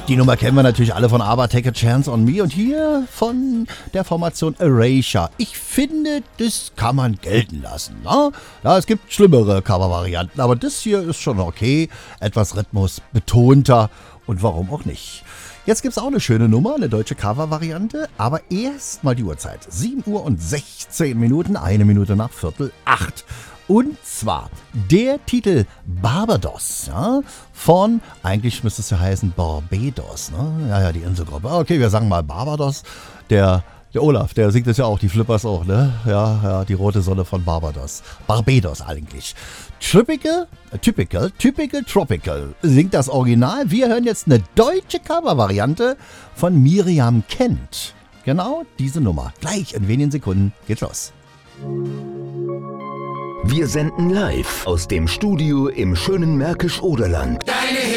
Die Nummer kennen wir natürlich alle von ABBA, Take a Chance on Me und hier von der Formation Erasure. Ich finde, das kann man gelten lassen. Ne? Ja, es gibt schlimmere Cover-Varianten, aber das hier ist schon okay. Etwas rhythmusbetonter und warum auch nicht. Jetzt gibt es auch eine schöne Nummer, eine deutsche Cover-Variante, aber erst mal die Uhrzeit. 7 Uhr und 16 Minuten, 1 Minute nach 7:15. Und zwar der Titel Barbados, ja, von, eigentlich müsste es ja heißen Barbados, ne? Ja, die Inselgruppe. Okay, wir sagen mal Barbados. Der Olaf, der singt es ja auch, die Flippers auch, ne? Ja, die rote Sonne von Barbados. Barbados eigentlich. Typical, Tropical singt das Original. Wir hören jetzt eine deutsche Cover-Variante von Miriam Kent. Genau diese Nummer. Gleich in wenigen Sekunden geht's los. Wir senden live aus dem Studio im schönen Märkisch-Oderland.